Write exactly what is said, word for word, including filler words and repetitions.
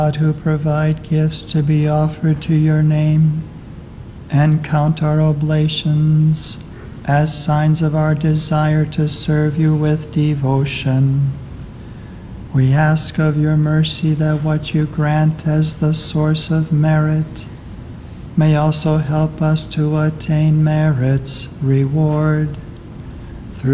God, who provide gifts to be offered to your name, and count our oblations as signs of our desire to serve you with devotion. We ask of your mercy that what you grant as the source of merit may also help us to attain merit's reward.